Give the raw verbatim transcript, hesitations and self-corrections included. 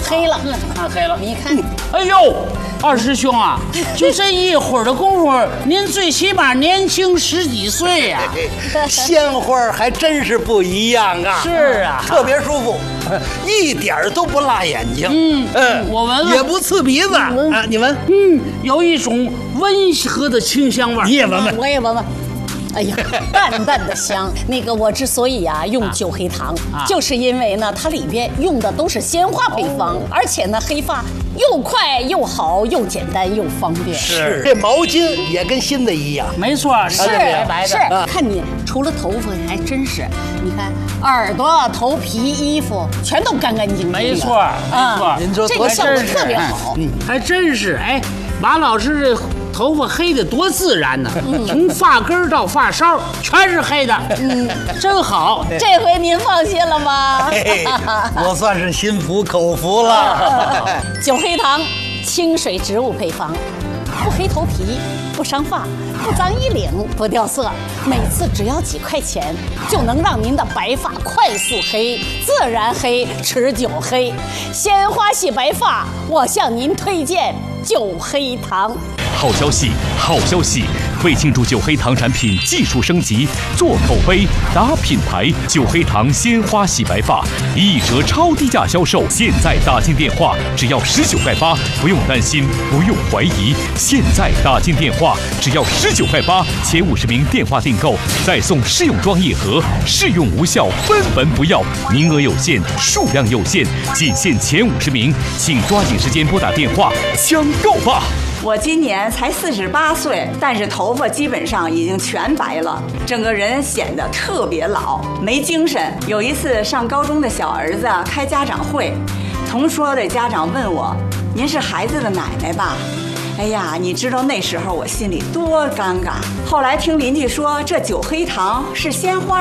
黑了， 看黑了。 你看， 哎呦，二师兄啊，就这一会儿的功夫，您最起码年轻十几岁呀、 啊。鲜花还真是不一样啊！ 是啊， 特别舒服，一点都不辣眼睛。 嗯嗯，我闻闻， 也不刺鼻子啊。你闻， 嗯，有一种温和的清香味。 你也闻闻， 我也闻闻。哎呀，淡淡的香。那个我之所以啊用酒黑糖，啊、就是因为呢，它里边用的都是鲜花配方，哦、而且呢，黑发又快又好，又简单又方便。 是，这毛巾也跟新的一样。 没错， 是白白的。 是，啊、看你除了头发还真是，你看耳朵、头皮、衣服全都干干净净的。 没错，没错。 您说这个效果特别好。 嗯，还真是。哎，马老师这头发黑的多自然呢，嗯、从发根到发梢全是黑的，嗯，真好。 这回您放心了吗？ 我算是心服口服了。 酒黑糖，清水植物配方，不黑头皮，不伤发，不脏衣领，不掉色。每次只要几块钱，就能让您的白发快速黑、自然黑、持久黑。鲜花洗白发，我向您推荐酒黑糖。 好消息，好消息！为庆祝酒黑糖产品技术升级，做口碑、打品牌，酒黑糖鲜花洗白发一折超低价销售。现在打进电话只要十九块八，不用担心，不用怀疑。现在打进电话只要十九块八，前五十名电话订购再送试用装一盒，试用无效分文不要，名额有限，数量有限，仅限前五十名，请抓紧时间拨打电话抢购吧！ 我今年才四十八岁，但是头发基本上已经全白了，整个人显得特别老，没精神。有一次上高中的小儿子开家长会，同桌的家长问我：“您是孩子的奶奶吧？”哎呀，你知道那时候我心里多尴尬。后来听邻居说，这酒黑糖是鲜花